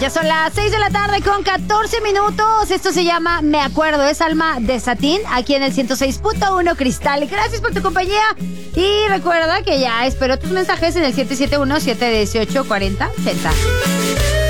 Ya son las 6 de la tarde con 14 minutos. Esto se llama Me Acuerdo. Es Alma de Satín, aquí en el 106.1 Cristal. Gracias por tu compañía. Y recuerda que ya espero tus mensajes en el 771-718-4060.